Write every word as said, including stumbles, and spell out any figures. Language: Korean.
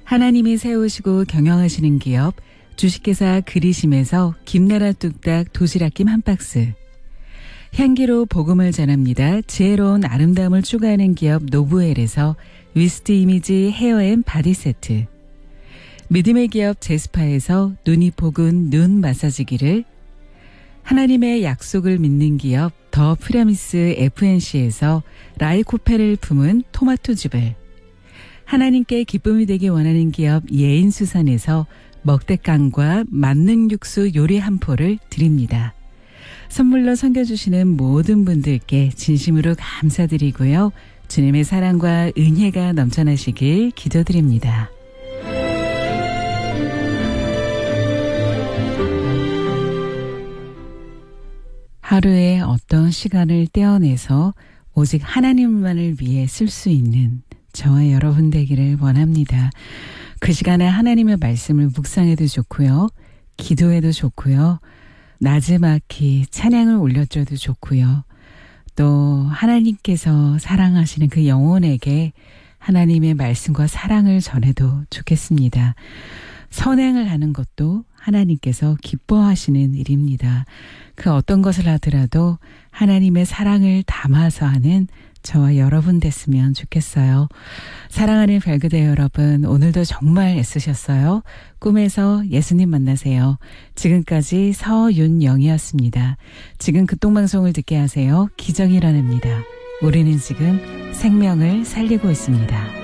하나님이 세우시고 경영하시는 기업 주식회사 그리심에서 김나라 뚝딱 도시락김 한 박스, 향기로 복음을 전합니다. 지혜로운 아름다움을 추구하는 기업 노브웰에서 위스트 이미지 헤어앤 바디 세트, 믿음의 기업 제스파에서 눈이 복은 눈 마사지기를, 하나님의 약속을 믿는 기업 더 프라미스 에프엔씨에서 라이코페를 품은 토마토즙을, 하나님께 기쁨이 되기 원하는 기업 예인수산에서 먹대깡과 만능 육수 요리 한 포를 드립니다. 선물로 섬겨주시는 모든 분들께 진심으로 감사드리고요. 주님의 사랑과 은혜가 넘쳐나시길 기도드립니다. 하루에 어떤 시간을 떼어내서 오직 하나님만을 위해 쓸 수 있는 저와 여러분 되기를 원합니다. 그 시간에 하나님의 말씀을 묵상해도 좋고요. 기도해도 좋고요. 나지막히 찬양을 올려줘도 좋고요. 또 하나님께서 사랑하시는 그 영혼에게 하나님의 말씀과 사랑을 전해도 좋겠습니다. 선행을 하는 것도 하나님께서 기뻐하시는 일입니다. 그 어떤 것을 하더라도 하나님의 사랑을 담아서 하는 저와 여러분 됐으면 좋겠어요. 사랑하는 별그대 여러분, 오늘도 정말 애쓰셨어요. 꿈에서 예수님 만나세요. 지금까지 서윤영이었습니다. 지금 극동방송을 듣게 하세요. 기적이 일어납니다. 우리는 지금 생명을 살리고 있습니다.